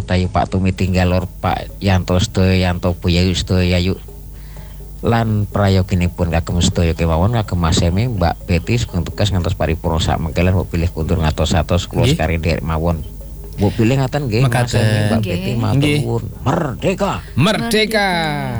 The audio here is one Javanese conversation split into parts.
Tayu Pak Tumi tinggal lor Pak Yanto sedaya Yanto Buyayu sedaya Yayu lan prayoginipun kagem sedaya kemawon kagem Mas Emi Mbak Betty sugeng tugas ngantos paripurna sak mengkelan mbok pilih kuntur ngatos-atos kula sekali nderek mawon. Mbok pilih ngaten nggih Mas Emi Mbak Betty matur nuwun. Merdeka.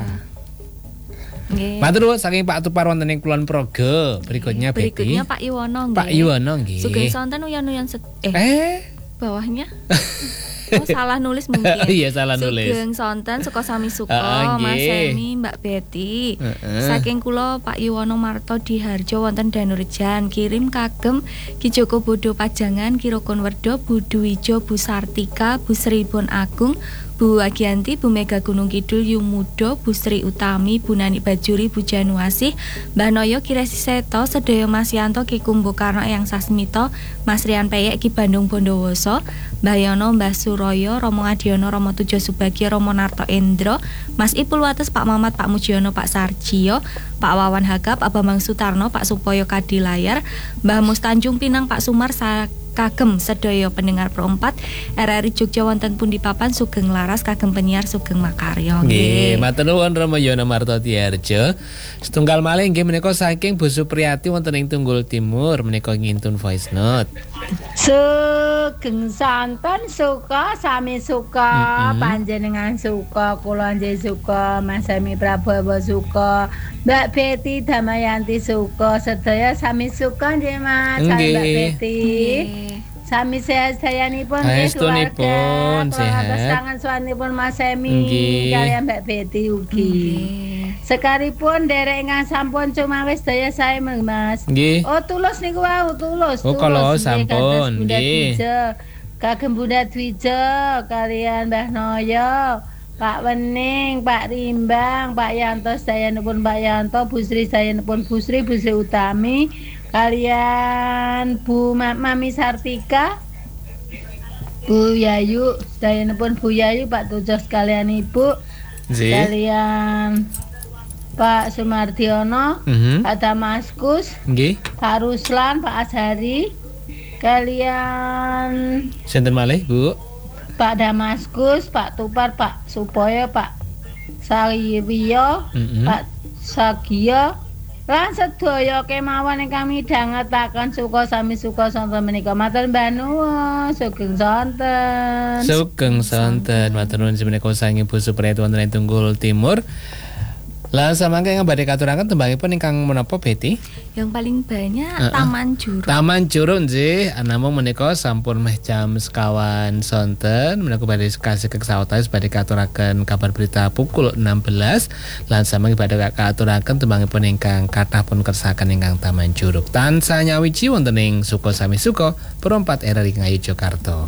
Matur nuwun saking Pak Tupar wonten ing Kulon Progo. Berikutnya Pak Iwono nggih. Pak Iwono nggih. Sugeng sonten uyan-uyan bawahnya. Oh, salah nulis mungkin. Iya, salah nulis. Sugeng sonten saka sami suka Mas Emi Mbak Betty. Saking kula Pak Iwono Marto Diharjo wonten Danurjan kirim kagem Ki Joko Bodo Pajangan Ki Rokon Werdo Bu Duwijo Bu Sartika Bu Sribon Agung Bu Agianti, Bu Mega Gunung Kidul, Yumudo, Bu Sri Utami, Bu Nani Bajuri, Bu Januasih, Mbah Noyo, Ki Resi Seto, Sedaya Mas Yanto, Ki Kumbokarno Eyang Sasmito, Mas Rian Peyek, Ki Bandung Bondowoso, Mbah Yono, Mbah Suroyo, Romo Adiono, Romo Tujo Subagio, Romo Narto Endro, Mas Ipul Wates, Pak Mamat, Pak Mujiono, Pak Sarjio, Pak Wawan Hagap, Pak Bambang Sutarno, Pak Supoyo Kadilayar, Mbah Mus Tanjung Pinang, Pak Sumar kagem sedaya pendengar Pro 4 RRI Jogja wonten pundi papan sugeng laras kagem penyiar sugeng makarya nggih. Matur nuwun Rama Yono Marto Diharjo. Setunggal malih nggih menika saking Bu Supriyati wonten ing Tunggul Timur menika ngintun voice note. Sugeng santen suka sami suka panjenengan suka kula nggih suka Mas Emi Prabowo suka Mbak Betty Damayanti suka sedaya sami suka nggih Mas Mbak Betty. Sami sehat sayanipun nggih keluarga. Sehat. Sangan suwanipun Mas Emi kaliyan Mbak Betty ugi. Sekaripun derek ingkang sampun cumawis daya sae Mas. Nggih. Oh tulus niku wau tulus. Oh kalau sampun nggih. Kagem Bunda Dwija kaliyan Mbah Noyo, Pak Wening, Pak Rimbang, Pak Yanto sayanipun Pak Yanto, Bu Sri sayanipun Bu Sri Utami. Kalian Bu Mami Sartika, Bu Yayu, sayanipun Bu Yayu, Pak Tujo sekalian Ibu, kalian Pak Sumardiono, Pak Damaskus, Pak Ruslan, Pak Azhari, kalian sinten malih Bu? Pak Damaskus, Pak Tupar, Pak Supoyo, Pak Sawiyo, Pak Sagio. Lan sedaya kemawon ingkang midhangetaken suka sami suka sonten menika matur Mbah nuwun sugeng sonten. Sugeng sonten matur nuwun menika saking Bu Supriyati wonten ing Tunggul Timur. Lah samangke ingkang badhe katuraken tembangipun ingkang menapa Betty? Yang paling banyak Taman Juruk. Taman Juruk nggih, namung menika sampun meh jam sekawan sonten menika badhe kasih kesawetawis badhe katuraken kabar berita pukul 16 lan samangke badhe katuraken tembangipun ingkang kathah pun kersakaken ingkang Taman Juruk. Tansah nyawiji wonten ing Suka Sami Suka Pro 4 RRI Ngayu Jakarta.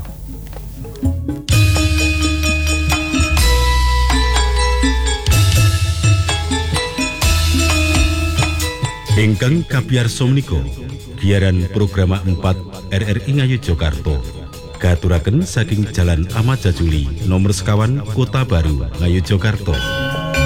Ingkang kabiyarsa menika giaran program 4 RRI Ngayu Jakarta katuraken saking Jalan Ahmad Jajuli nomor sekawan Kota Baru Ngayu Jakarta.